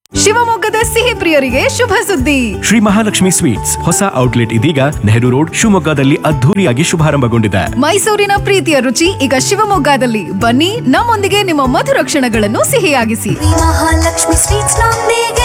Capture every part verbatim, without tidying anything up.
ಶಿವಮೊಗ್ಗದ ಸಿಹಿ ಪ್ರಿಯರಿಗೆ ಶುಭ ಸುದ್ದಿ. ಶ್ರೀ ಮಹಾಲಕ್ಷ್ಮಿ ಸ್ವೀಟ್ಸ್ ಹೊಸ ಔಟ್ಲೆಟ್ ಇದೀಗ ನೆಹರು ರೋಡ್ ಶಿವಮೊಗ್ಗದಲ್ಲಿ ಅದ್ಧೂರಿಯಾಗಿ ಶುಭಾರಂಭಗೊಂಡಿದೆ. ಮೈಸೂರಿನ ಪ್ರೀತಿಯ ರುಚಿ ಈಗ ಶಿವಮೊಗ್ಗದಲ್ಲಿ. ಬನ್ನಿ, ನಮ್ಮೊಂದಿಗೆ ನಿಮ್ಮ ಮಧುರ ಕ್ಷಣಗಳನ್ನು ಸಿಹಿಯಾಗಿಸಿ. ಮಹಾಲಕ್ಷ್ಮಿ ಸ್ವೀಟ್ಸ್ ನೊಂದಿಗೆ.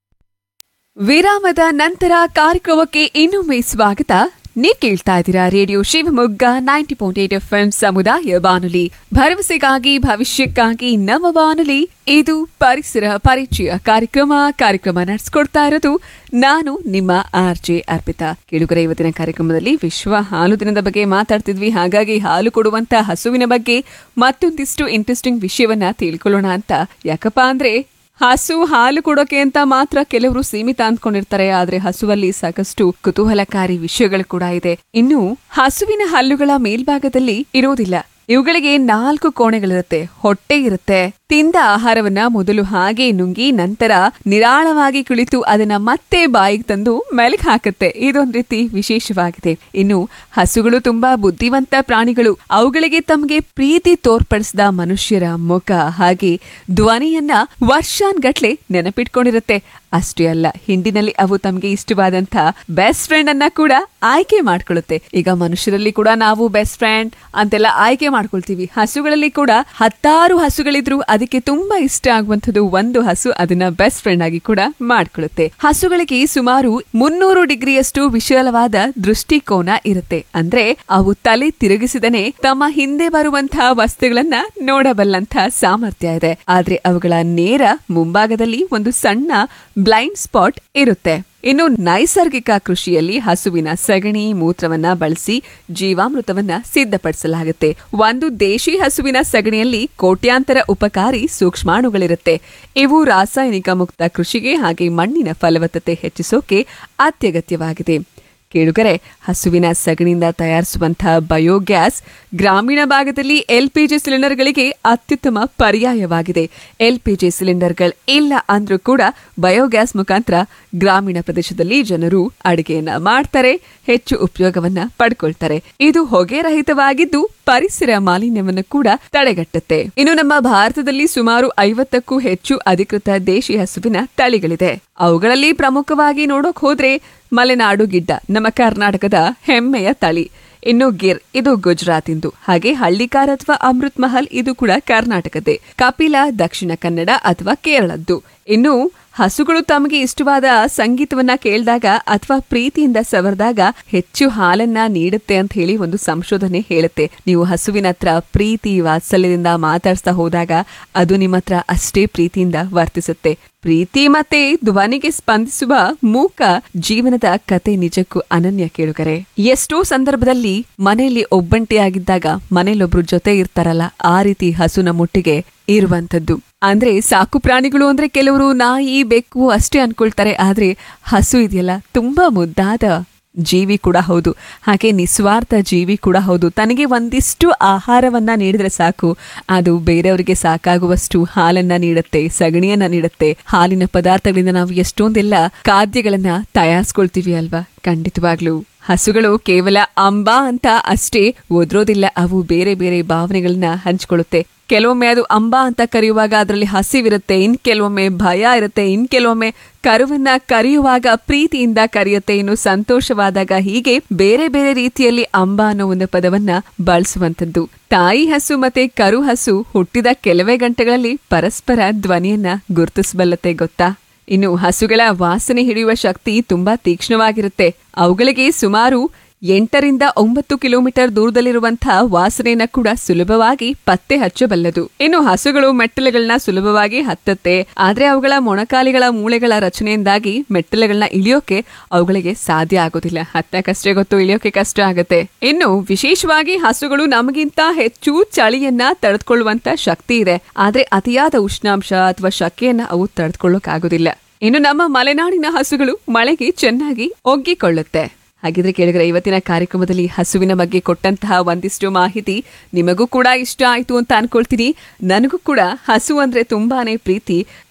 ವಿರಾಮದ ನಂತರ ಕಾರ್ಯಕ್ರಮಕ್ಕೆ ಇನ್ನೊಮ್ಮೆ ಸ್ವಾಗತ. ನೀವು ಕೇಳ್ತಾ ಇದ್ದೀರಾ radio Shivamogga ninety point eight F M ಸಮುದಾಯ ಬಾನುಲಿ, ಭರವಸೆಗಾಗಿ ಭವಿಷ್ಯಕ್ಕಾಗಿ ನಮ್ಮ ಬಾನುಲಿ. ಇದು ಪರಿಸರ ಪರಿಚಯ ಕಾರ್ಯಕ್ರಮ. ಕಾರ್ಯಕ್ರಮ ನಡೆಸ್ಕೊಡ್ತಾ ಇರೋದು ನಾನು ನಿಮ್ಮ ಆರ್ ಜೆ ಅರ್ಪಿತಾ. ಕೇಳುಗರ ಇವತ್ತಿನ ಕಾರ್ಯಕ್ರಮದಲ್ಲಿ ವಿಶ್ವ ಹಾಲು ದಿನದ ಬಗ್ಗೆ ಮಾತಾಡ್ತಿದ್ವಿ. ಹಾಗಾಗಿ ಹಾಲು ಕೊಡುವಂತ ಹಸುವಿನ ಬಗ್ಗೆ ಮತ್ತೊಂದಿಷ್ಟು ಇಂಟ್ರೆಸ್ಟಿಂಗ್ ವಿಷಯವನ್ನ ತಿಳ್ಕೊಳ್ಳೋಣ ಅಂತ. ಯಾಕಪ್ಪ ಅಂದ್ರೆ ಹಸು ಹಾಲು ಕೊಡೋಕೆ ಅಂತ ಮಾತ್ರ ಕೆಲವರು ಸೀಮಿತ ಅಂದ್ಕೊಂಡಿರ್ತಾರೆ. ಆದ್ರೆ ಹಸುವಲ್ಲಿ ಸಾಕಷ್ಟು ಕುತೂಹಲಕಾರಿ ವಿಷಯಗಳು ಕೂಡ ಇದೆ. ಇನ್ನು ಹಸುವಿನ ಹಲ್ಲುಗಳ ಮೇಲ್ಭಾಗದಲ್ಲಿ ಇರೋದಿಲ್ಲ. ಇವುಗಳಿಗೆ ನಾಲ್ಕು ಕೋಣೆಗಳಿರುತ್ತೆ, ಹೊಟ್ಟೆ ಇರುತ್ತೆ. ತಿಂದ ಆಹಾರವನ್ನ ಮೊದಲು ಹಾಗೆ ನುಂಗಿ ನಂತರ ನಿರಾಳವಾಗಿ ಕುಳಿತು ಅದನ್ನ ಮತ್ತೆ ಬಾಯಿಗೆ ತಂದು ಮೆಲುಕು ಹಾಕುತ್ತೆ. ಇದೊಂದ್ ರೀತಿ ವಿಶೇಷವಾಗಿದೆ. ಇನ್ನು ಹಸುಗಳು ತುಂಬಾ ಬುದ್ಧಿವಂತ ಪ್ರಾಣಿಗಳು. ಅವುಗಳಿಗೆ ತಮಗೆ ಪ್ರೀತಿ ತೋರ್ಪಡಿಸಿದ ಮನುಷ್ಯರ ಮುಖ ಹಾಗೆ ಧ್ವನಿಯನ್ನ ವರ್ಷಾನ್ಗಟ್ಲೆ ನೆನಪಿಟ್ಕೊಂಡಿರುತ್ತೆ. ಅಷ್ಟೇ ಅಲ್ಲ, ಹಿಂದಿನಲ್ಲಿ ಅವು ತಮಗೆ ಇಷ್ಟವಾದಂತ ಬೆಸ್ಟ್ ಫ್ರೆಂಡ್ ಅನ್ನ ಕೂಡ ಆಯ್ಕೆ ಮಾಡ್ಕೊಳ್ಳುತ್ತೆ. ಈಗ ಮನುಷ್ಯರಲ್ಲಿ ಕೂಡ ನಾವು ಬೆಸ್ಟ್ ಫ್ರೆಂಡ್ ಅಂತೆಲ್ಲ ಆಯ್ಕೆ ಮಾಡ್ಕೊಳ್ತೀವಿ. ಹಸುಗಳಲ್ಲಿ ಕೂಡ ಹತ್ತಾರು ಹಸುಗಳಿದ್ರು ಅದಕ್ಕೆ ತುಂಬಾ ಇಷ್ಟ ಆಗುವಂಥದ್ದು ಒಂದು ಹಸು ಅದನ್ನ ಬೆಸ್ಟ್ ಫ್ರೆಂಡ್ ಆಗಿ ಕೂಡ ಮಾಡ್ಕೊಳ್ಳುತ್ತೆ. ಹಸುಗಳಿಗೆ ಸುಮಾರು ಮುನ್ನೂರು ಡಿಗ್ರಿಯಷ್ಟು ವಿಶಾಲವಾದ ದೃಷ್ಟಿಕೋನ ಇರುತ್ತೆ. ಅಂದ್ರೆ ಅವು ತಲೆ ತಿರುಗಿಸಿದನೆ ತಮ್ಮ ಹಿಂದೆ ಬರುವಂತಹ ವಸ್ತುಗಳನ್ನ ನೋಡಬಲ್ಲಂತ ಸಾಮರ್ಥ್ಯ ಇದೆ. ಆದ್ರೆ ಅವುಗಳ ನೇರ ಮುಂಭಾಗದಲ್ಲಿ ಒಂದು ಸಣ್ಣ ಬ್ಲೈಂಡ್ ಸ್ಪಾಟ್ ಇರುತ್ತೆ. ಇನ್ನು ನೈಸರ್ಗಿಕ ಕೃಷಿಯಲ್ಲಿ ಹಸುವಿನ ಸಗಣಿ ಮೂತ್ರವನ್ನ ಬಳಸಿ ಜೀವಾಮೃತವನ್ನ ಸಿದ್ಧಪಡಿಸಲಾಗುತ್ತೆ. ಒಂದು ದೇಶಿ ಹಸುವಿನ ಸಗಣಿಯಲ್ಲಿ ಕೋಟ್ಯಾಂತರ ಉಪಕಾರಿ ಸೂಕ್ಷ್ಮಾಣುಗಳಿರುತ್ತೆ. ಇವು ರಾಸಾಯನಿಕ ಮುಕ್ತ ಕೃಷಿಗೆ ಹಾಗೆ ಮಣ್ಣಿನ ಫಲವತ್ತತೆ ಹೆಚ್ಚಿಸೋಕೆ ಅತ್ಯಗತ್ಯವಾಗಿದೆ. ಕೇಳುಗರೆ, ಹಸುವಿನ ಸಗಣಿಯಿಂದ ತಯಾರಿಸುವಂತಹ ಬಯೋಗ್ಯಾಸ್ ಗ್ರಾಮೀಣ ಭಾಗದಲ್ಲಿ ಎಲ್ಪಿಜಿ ಸಿಲಿಂಡರ್ಗಳಿಗೆ ಅತ್ಯುತ್ತಮ ಪರ್ಯಾಯವಾಗಿದೆ. ಎಲ್ಪಿಜಿ ಸಿಲಿಂಡರ್ಗಳು ಇಲ್ಲ ಅಂದ್ರೂ ಕೂಡ ಬಯೋಗ್ಯಾಸ್ ಮುಖಾಂತರ ಗ್ರಾಮೀಣ ಪ್ರದೇಶದಲ್ಲಿ ಜನರು ಅಡುಗೆಯನ್ನ ಮಾಡ್ತಾರೆ, ಹೆಚ್ಚು ಉಪಯೋಗವನ್ನ ಪಡ್ಕೊಳ್ತಾರೆ. ಇದು ಹೊಗೆ ರಹಿತವಾಗಿದ್ದು ಪರಿಸರ ಮಾಲಿನ್ಯವನ್ನು ಕೂಡ ತಡೆಗಟ್ಟುತ್ತೆ. ಇನ್ನು ನಮ್ಮ ಭಾರತದಲ್ಲಿ ಸುಮಾರು ಐವತ್ತಕ್ಕೂ ಹೆಚ್ಚು ಅಧಿಕೃತ ದೇಶಿ ಹಸುವಿನ ತಳಿಗಳಿದೆ. ಅವುಗಳಲ್ಲಿ ಪ್ರಮುಖವಾಗಿ ನೋಡೋಕ್ ಹೋದ್ರೆ ಮಲೆನಾಡು ಗಿಡ್ಡ ನಮ್ಮ ಕರ್ನಾಟಕದ ಹೆಮ್ಮೆಯ ತಳಿ. ಇನ್ನು ಗಿರ್ ಇದು ಗುಜರಾತ್ ಇಂದು, ಹಾಗೆ ಹಳ್ಳಿಕಾರ್ ಅಥವಾ ಅಮೃತ್ ಮಹಲ್ ಇದು ಕೂಡ ಕರ್ನಾಟಕದ್ದೇ. ಕಪಿಲ ದಕ್ಷಿಣ ಕನ್ನಡ ಅಥವಾ ಕೇರಳದ್ದು. ಇನ್ನು ಹಸುಗಳು ತಮಗೆ ಇಷ್ಟವಾದ ಸಂಗೀತವನ್ನ ಕೇಳಿದಾಗ ಅಥವಾ ಪ್ರೀತಿಯಿಂದ ಸವರಿದಾಗ ಹೆಚ್ಚು ಹಾಲನ್ನ ನೀಡುತ್ತೆ ಅಂತ ಹೇಳಿ ಒಂದು ಸಂಶೋಧನೆ ಹೇಳುತ್ತೆ. ನೀವು ಹಸುವಿನ ಹತ್ರ ಪ್ರೀತಿ ವಾತ್ಸಲ್ಯದಿಂದ ಮಾತಾಡ್ಸ್ತಾ ಹೋದಾಗ ಅದು ನಿಮ್ಮ ಹತ್ರ ಅಷ್ಟೇ ಪ್ರೀತಿಯಿಂದ ವರ್ತಿಸುತ್ತೆ. ಪ್ರೀತಿ ಮತ್ತೆ ಧ್ವನಿಗೆ ಸ್ಪಂದಿಸುವ ಮೂಕ ಜೀವನದ ಕತೆ ನಿಜಕ್ಕೂ ಅನನ್ಯ. ಕೇಳುಗರೆ, ಎಷ್ಟೋ ಸಂದರ್ಭದಲ್ಲಿ ಮನೆಯಲ್ಲಿ ಒಬ್ಬಂಟಿಯಾಗಿದ್ದಾಗ ಮನೇಲೊಬ್ರು ಜೊತೆ ಇರ್ತಾರಲ್ಲ, ಆ ರೀತಿ ಹಸು ನಮ್ಮೊಟ್ಟಿಗೆ ಇರುವಂತದ್ದು. ಅಂದ್ರೆ ಸಾಕು ಪ್ರಾಣಿಗಳು ಅಂದ್ರೆ ಕೆಲವರು ನಾಯಿ ಬೆಕ್ಕು ಅಷ್ಟೇ ಅನ್ಕೊಳ್ತಾರೆ. ಆದ್ರೆ ಹಸು ಇದೆಯಲ್ಲ, ತುಂಬಾ ಮುದ್ದಾದ ಜೀವಿ ಕೂಡ ಹೌದು, ಹಾಗೆ ನಿಸ್ವಾರ್ಥ ಜೀವಿ ಕೂಡ ಹೌದು. ತನಗೆ ಒಂದಿಷ್ಟು ಆಹಾರವನ್ನ ನೀಡಿದ್ರೆ ಸಾಕು, ಅದು ಬೇರೆಯವರಿಗೆ ಸಾಕಾಗುವಷ್ಟು ಹಾಲನ್ನ ನೀಡುತ್ತೆ, ಸಗಣಿಯನ್ನ ನೀಡುತ್ತೆ. ಹಾಲಿನ ಪದಾರ್ಥಗಳಿಂದ ನಾವು ಎಷ್ಟೊಂದೆಲ್ಲ ಖಾದ್ಯಗಳನ್ನ ತಯಾರಿಸ್ಕೊಳ್ತೀವಿ ಅಲ್ವಾ? ಖಂಡಿತವಾಗ್ಲು ಹಸುಗಳು ಕೇವಲ ಅಂಬಾ ಅಂತ ಅಷ್ಟೇ ಒದ್ರೋದಿಲ್ಲ. ಅವು ಬೇರೆ ಬೇರೆ ಭಾವನೆಗಳನ್ನ ಹಂಚ್ಕೊಳ್ಳುತ್ತೆ. ಕೆಲವೊಮ್ಮೆ ಅದು ಅಂಬಾ ಅಂತ ಕರೆಯುವಾಗ ಅದರಲ್ಲಿ ಹಸಿವಿರುತ್ತೆ, ಇನ್ ಕೆಲವೊಮ್ಮೆ ಭಯ ಇರುತ್ತೆ, ಇನ್ ಕೆಲವೊಮ್ಮೆ ಕರುವನ್ನ ಕರೆಯುವಾಗ ಪ್ರೀತಿಯಿಂದ ಕರೆಯುತ್ತೆ, ಇನ್ನು ಸಂತೋಷವಾದಾಗ ಹೀಗೆ ಬೇರೆ ಬೇರೆ ರೀತಿಯಲ್ಲಿ ಅಂಬಾ ಅನ್ನೋ ಒಂದು ಪದವನ್ನ ಬಳಸುವಂತದ್ದು. ತಾಯಿ ಹಸು ಮತ್ತೆ ಕರು ಹಸು ಹುಟ್ಟಿದ ಕೆಲವೇ ಗಂಟೆಗಳಲ್ಲಿ ಪರಸ್ಪರ ಧ್ವನಿಯನ್ನ ಗುರುತಿಸಬಲ್ಲತೆ ಗೊತ್ತಾ? ಇನ್ನು ಹಸುಗಳ ವಾಸನೆ ಹಿಡಿಯುವ ಶಕ್ತಿ ತುಂಬಾ ತೀಕ್ಷ್ಣವಾಗಿರುತ್ತೆ. ಅವುಗಳಿಗೆ ಸುಮಾರು ಎಂಟರಿಂದ ಒಂಬತ್ತು ಕಿಲೋಮೀಟರ್ ದೂರದಲ್ಲಿರುವಂತಹ ವಾಸನೆಯನ್ನ ಕೂಡ ಸುಲಭವಾಗಿ ಪತ್ತೆ ಹಚ್ಚಬಲ್ಲದು. ಇನ್ನು ಹಸುಗಳು ಮೆಟ್ಟಲುಗಳನ್ನ ಸುಲಭವಾಗಿ ಹತ್ತತ್ತೆ. ಆದ್ರೆ ಅವುಗಳ ಮೊಣಕಾಲಿಗಳ ಮೂಳೆಗಳ ರಚನೆಯಿಂದಾಗಿ ಮೆಟ್ಟಲುಗಳನ್ನ ಇಳಿಯೋಕೆ ಅವುಗಳಿಗೆ ಸಾಧ್ಯ ಆಗೋದಿಲ್ಲ. ಹತ್ತಕ್ಕಷ್ಟೇ ಗೊತ್ತು, ಇಳಿಯೋಕೆ ಕಷ್ಟ ಆಗತ್ತೆ. ಇನ್ನು ವಿಶೇಷವಾಗಿ ಹಸುಗಳು ನಮಗಿಂತ ಹೆಚ್ಚು ಚಳಿಯನ್ನ ತಡೆದುಕೊಳ್ಳುವಂತ ಶಕ್ತಿ ಇದೆ. ಆದ್ರೆ ಅತಿಯಾದ ಉಷ್ಣಾಂಶ ಅಥವಾ ಶಕೆಯನ್ನ ಅವು ತಡೆದುಕೊಳ್ಳೋಕ್ ಆಗೋದಿಲ್ಲ. ಇನ್ನು ನಮ್ಮ ಮಲೆನಾಡಿನ ಹಸುಗಳು ಮಳೆಗೆ ಚೆನ್ನಾಗಿ ಒಗ್ಗಿಕೊಳ್ಳುತ್ತೆ. ಹಾಗಿದ್ರೆ ಕೇಳಿದ್ರೆ ಇವತ್ತಿನ ಕಾರ್ಯಕ್ರಮದಲ್ಲಿ ಹಸುವಿನ ಬಗ್ಗೆ ಕೊಟ್ಟಂತಹ ಒಂದಿಷ್ಟು ಮಾಹಿತಿ ನಿಮಗೂ ಕೂಡ ಇಷ್ಟ ಆಯ್ತು ಅಂತ ಅನ್ಕೊಳ್ತೀನಿ. ನನಗೂ ಕೂಡ ಹಸು ಅಂದ್ರೆ ತುಂಬಾನೇ ಪ್ರೀತಿ.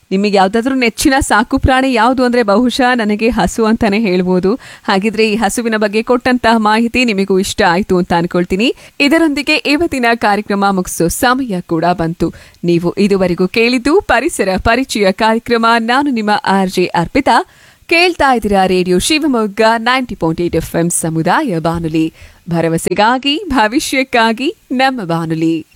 ನಿಮಗೆ ಯಾವ್ದಾದ್ರು ನೆಚ್ಚಿನ ಸಾಕು ಪ್ರಾಣಿ ಯಾವುದು ಅಂದ್ರೆ ಬಹುಶಃ ನನಗೆ ಹಸು ಅಂತಾನೆ ಹೇಳ್ಬೋದು. ಹಾಗಿದ್ರೆ ಈ ಹಸುವಿನ ಬಗ್ಗೆ ಕೊಟ್ಟಂತಹ ಮಾಹಿತಿ ನಿಮಗೂ ಇಷ್ಟ ಆಯ್ತು ಅಂತ ಅನ್ಕೊಳ್ತೀನಿ. ಇದರೊಂದಿಗೆ ಇವತ್ತಿನ ಕಾರ್ಯಕ್ರಮ ಮುಗಿಸೋ ಸಮಯ ಕೂಡ ಬಂತು. ನೀವು ಇದುವರೆಗೂ ಕೇಳಿದ್ದು ಪರಿಸರ ಪರಿಚಯ ಕಾರ್ಯಕ್ರಮ. ನಾನು ನಿಮ್ಮ ಆರ್ ಜೆ ಅರ್ಪಿತಾ. ಕೇಳ್ತಾ ಇದ್ದೀರಾ radio Shivamogga ninety point eight F M ಸಮುದಾಯ ಬಾನುಲಿ, ಭರವಸೆಗಾಗಿ ಭವಿಷ್ಯಕ್ಕಾಗಿ ನಮ್ಮ ಬಾನುಲಿ.